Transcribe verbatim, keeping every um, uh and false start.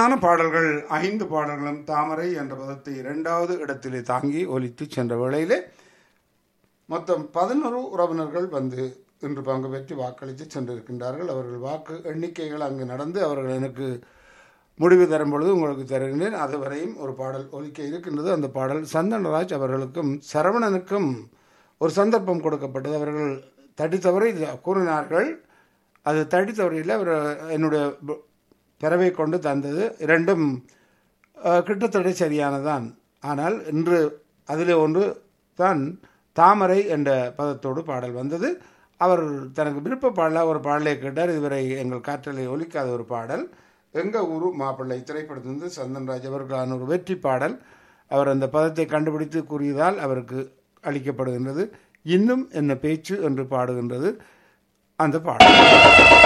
அற்புதமான பாடல்கள் ஐந்து பாடல்களும் தாமரை என்ற பதத்தை இரண்டாவது இடத்திலே தாங்கி ஒலித்து சென்ற வேளையிலே மொத்தம் பதினொரு உறவினர்கள் வந்து இன்று பங்கு பெற்று வாக்களித்து சென்றிருக்கின்றார்கள். அவர்கள் வாக்கு எண்ணிக்கைகள் அங்கு நடந்து அவர்கள் எனக்கு முடிவு தரும் பொழுது உங்களுக்கு தருகின்றேன். அதுவரையும் ஒரு பாடல் ஒலிக்க இருக்கின்றது. அந்த பாடல் சந்தனராஜ் அவர்களுக்கும் சரவணனுக்கும் ஒரு சந்தர்ப்பம் கொடுக்கப்பட்டது. அவர்கள் தட்டி தவறி கூறினார்கள். அது தட்டி தவறியில் அவர் என்னுடைய பிறவை கொண்டு தந்தது இரண்டும் கிட்டத்தட்ட சரியானதான். ஆனால் இன்று அதில் ஒன்று தான் தாமரை என்ற பதத்தோடு பாடல் வந்தது. அவர் தனக்கு விருப்ப பாடலாக ஒரு பாடலை கேட்டார். இதுவரை எங்கள் காற்றலை ஒலிக்காத ஒரு பாடல் எங்கள் ஊரு மாப்பிள்ளை திரைப்படத்திலிருந்து சந்தன்ராஜ் அவர்களான ஒரு வெற்றி பாடல். அவர் அந்த பதத்தை கண்டுபிடித்து கூறியதால் அவருக்கு அளிக்கப்படுகின்றது. இன்னும் என்ன பேச்சு என்று பாடுகின்றது அந்த பாடல்.